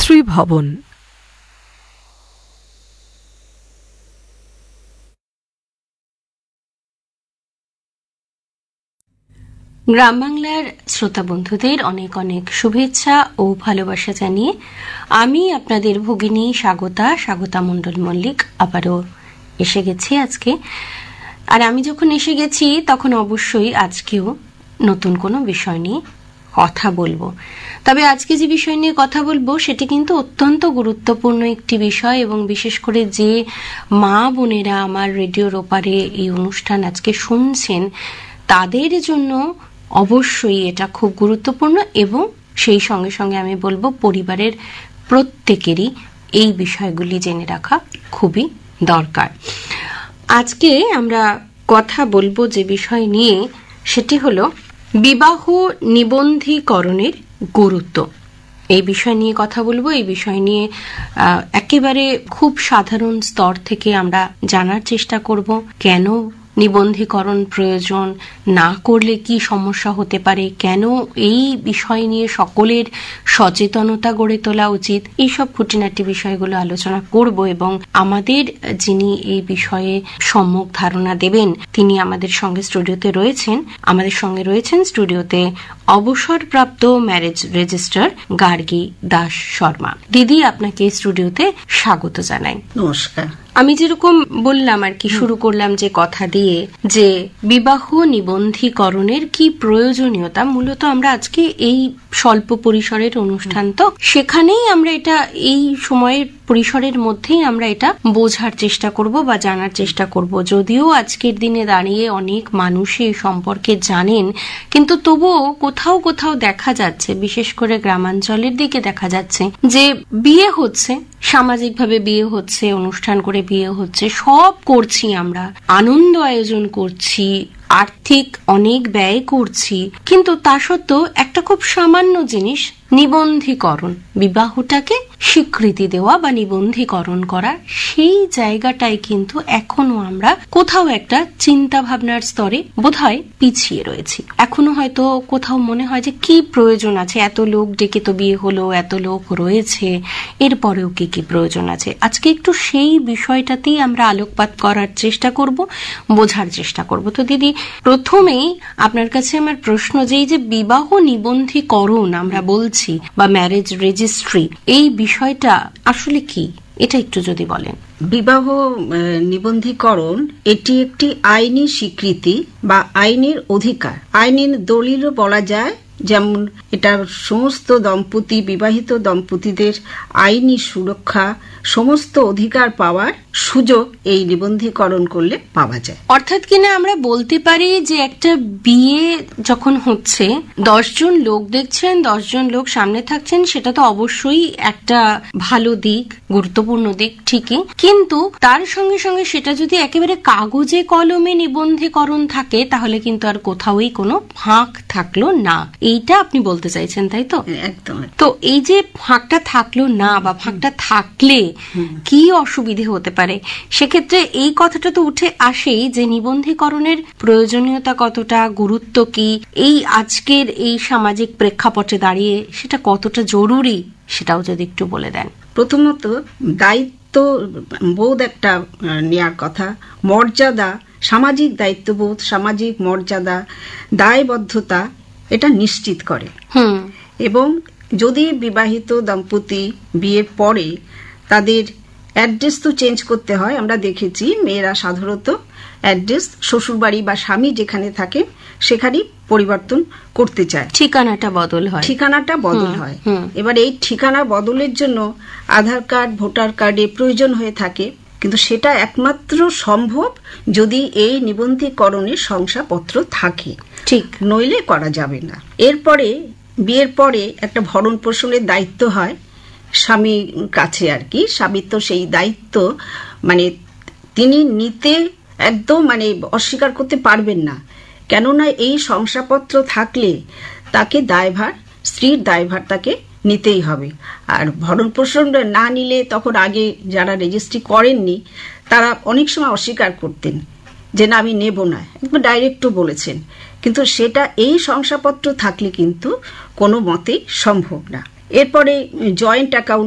মাতৃভবন। গ্রাম বাংলার শ্রোতা বন্ধুদের অনেক অনেক শুভেচ্ছা ও ভালোবাসা জানিয়ে আমি আপনাদের ভগিনী স্বাগতা মণ্ডল মল্লিক আবারও এসে গেছি আজকে। আর আমি যখন এসে গেছি তখন অবশ্যই আজকেও নতুন কোনো বিষয় নিয়ে কথা বলবো। তবে আজকে যে বিষয় নিয়ে কথা বলবো সেটি কিন্তু অত্যন্ত গুরুত্বপূর্ণ একটি বিষয়, এবং বিশেষ করে যে মা বোনেরা আমার রেডিওর ওপারে এই অনুষ্ঠান আজকে শুনছেন তাদের জন্য অবশ্যই এটা খুব গুরুত্বপূর্ণ, এবং সেই সঙ্গে সঙ্গে আমি বলবো পরিবারের প্রত্যেকেরই এই বিষয়গুলি জেনে রাখা খুবই দরকার। আজকে আমরা কথা বলবো যে বিষয় নিয়ে, সেটি হলো বিবাহ নিবন্ধীকরণের গুরুত্ব। এই বিষয় নিয়ে কথা বলবো। এই বিষয় নিয়ে একেবারে খুব সাধারণ স্তর থেকে আমরা জানার চেষ্টা করব কেন নিবন্ধীকরণ প্রয়োজন, না করলে কি সমস্যা হতে পারে, কেন এই বিষয় নিয়ে সকলের সচেতনতা গড়ে তোলা উচিত, এইসব খুঁটিনাটি বিষয়গুলো আলোচনা করব। এবং আমাদের যিনি এই বিষয়ে সম্যক ধারণা দেবেন তিনি আমাদের সঙ্গে স্টুডিওতে রয়েছেন। আমাদের সঙ্গে রয়েছেন স্টুডিওতে অবসরপ্রাপ্ত ম্যারেজ রেজিস্ট্রার গার্গী দাস শর্মা। দিদি, আপনাকে স্টুডিওতে স্বাগত জানাই। নমস্কার। আমি যেরকম বললাম আর কি, শুরু করলাম যে কথা দিয়ে, যে বিবাহ নিবন্ধীকরণের কি প্রয়োজনীয়তা, মূলত আমরা আজকে এই স্বল্প পরিসরের অনুষ্ঠান, তো সেখানেই আমরা এটা এই সময়ের পরিসরের মধ্যেই আমরা এটা বোঝার চেষ্টা করব বা জানার চেষ্টা করব। যদিও আজকের দিনে দাঁড়িয়ে অনেক মানুষই এই সম্পর্কে জানেন, কিন্তু তবুও কোথাও কোথাও দেখা যাচ্ছে, বিশেষ করে গ্রামাঞ্চলের দিকে দেখা যাচ্ছে যে বিয়ে হচ্ছে, সামাজিকভাবে বিয়ে হচ্ছে, অনুষ্ঠান করে বিয়ে হচ্ছে, সব করছি আমরা, আনন্দ আয়োজন করছি, আর্থিক অনেক ব্যয় করছি, কিন্তু তা সত্ত্বেও একটা খুব সামান্য জিনিস নিবন্ধীকরণ, বিবাহটাকে স্বীকৃতি দেওয়া বা নিবন্ধীকরণ করা, সেই জায়গাটাই কিন্তু এখনো আমরা কোথাও একটা চিন্তা ভাবনার স্তরে বোধহয় পিছিয়ে রয়েছি। এখনো হয়তো কোথাও মনে হয় যে কি প্রয়োজন আছে, এত লোক ডেকে তো বিয়ে হলো, এত লোক রয়েছে, এরপরেও কি কি প্রয়োজন আছে। আজকে একটু সেই বিষয়টাতেই আমরা আলোকপাত করার চেষ্টা করব, বোঝার চেষ্টা করব। তো দিদি, প্রথমেই আপনার কাছে আমার প্রশ্ন, যে এই যে বিবাহ নিবন্ধীকরণ আমরা বলছি বা ম্যারেজ রেজিস্ট্রি, এই বিষয়টা আসলে কি, এটা একটু যদি বলেন। বিবাহ নিবন্ধীকরণ এটি একটি আইনি স্বীকৃতি বা আইনের অধিকার, আইনের দলিলও বলা যায়। যেমন এটা সমস্ত দম্পতি, বিবাহিত দম্পতিদের আইনি সুরক্ষা, সমস্ত অধিকার পাওয়ার সুযোগ এই নিবন্ধীকরণ করলে পাওয়া যায়। অর্থাৎ কিনা আমরা বলতে পারি যে একটা বিয়ে যখন হচ্ছে, 10 জন লোক দেখছেন, 10 জন লোক সামনে থাকছেন, সেটা তো অবশ্যই একটা ভালো দিক, গুরুত্বপূর্ণ দিক, ঠিকই, কিন্তু তার সঙ্গে সঙ্গে সেটা যদি একেবারে কাগজে কলমে নিবন্ধীকরণ থাকে, তাহলে কিন্তু আর কোথাওই কোনো ফাঁক থাকলো না, এইটা আপনি বলতে চাইছেন, তাই তো? একদম। তো এই যে ফাঁকটা থাকলো না বা ফাঁকটা থাকলে কি অসুবিধে হতে পারে, সেক্ষেত্রে এই কথাটা তো উঠে আসেই যে নিবন্ধীকরণের প্রয়োজনীয়তা কতটা, গুরুত্ব কি, এই আজকের এই সামাজিক প্রেক্ষাপটে দাঁড়িয়ে সেটা কতটা জরুরি, সেটাও যদি একটু বলে দেন। প্রথমত দায়িত্ব বোধ একটা নেয়ার কথা, মর্যাদা, সামাজিক দায়িত্ববোধ, সামাজিক মর্যাদা, দায়বদ্ধতা এটা নিশ্চিত করে। এবং যদি বিবাহিত দম্পতি বিয়ের পরে তাদের অ্যাড্রেস তো চেঞ্জ করতে হয়, আমরা দেখেছি মেয়েরা সাধারণত অ্যাড্রেস শ্বশুরবাড়ি বা স্বামী যেখানে থাকে সেখানেই পরিবর্তন করতে চায়, ঠিকানাটা বদল হয়। এবার এই ঠিকানা বদলের জন্য আধার কার্ড, ভোটার কার্ডে প্রয়োজন হয়ে থাকে, কিন্তু সেটা একমাত্র সম্ভব যদি এই নিবন্ধীকরণে শংসাপত্র থাকে, ঠিক, নইলে করা যাবে না। এরপরে বিয়ের পরে একটা ভরণ পোষণের দায়িত্ব হয় স্বামীর কাছে আর কি। স্বামী তো সেই দায়িত্ব মানে তিনি নিতে একদম অস্বীকার করতে পারবেন না, কেননা এই শংসাপত্র থাকলে তাকে দায়ভার, স্ত্রীর দায়ভার তাকে নিতেই হবে। আর ভরণ পোষণ না নিলে তখন আগে যারা রেজিস্ট্রি করেননি তারা অনেক সময় অস্বীকার করতেন যে না আমি নেব না, একদম ডাইরেক্টও বলেছেন, কিন্তু সেটা এই শংসাপত্র থাকলে কিন্তু কোনো মতেই সম্ভব না। এরপরে জয়েন্ট অ্যাকাউন্ট